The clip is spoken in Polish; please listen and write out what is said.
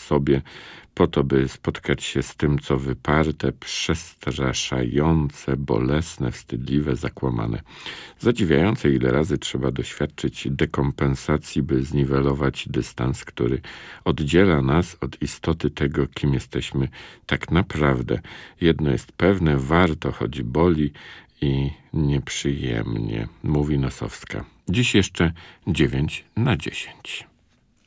sobie, po to, by spotkać się z tym, co wyparte, przestraszające, bolesne, wstydliwe, zakłamane. Zadziwiające, ile razy trzeba doświadczyć dekompensacji, by zniwelować dystans, który oddziela nas od istoty tego, kim jesteśmy tak naprawdę. Jedno jest pewne, warto, choć boli i nieprzyjemnie, mówi Nosowska. Dziś jeszcze 9/10.